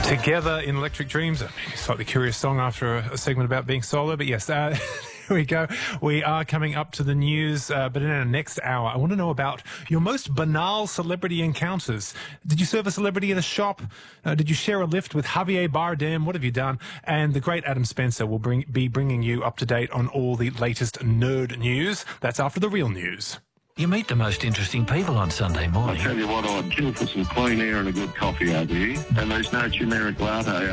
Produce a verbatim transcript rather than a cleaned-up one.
Together in Electric Dreams, a slightly curious song after a, a segment about being solo, but yes, uh, here we go. We are coming up to the news, uh, but in our next hour, I want to know about your most banal celebrity encounters. Did you serve a celebrity in a shop? Uh, did you share a lift with Javier Bardem? What have you done? And the great Adam Spencer will bring, be bringing you up to date on all the latest nerd news. That's after the real news. You meet the most interesting people on Sunday morning. I'll tell you what, I'd kill for some clean air and a good coffee over here. And there's no generic latte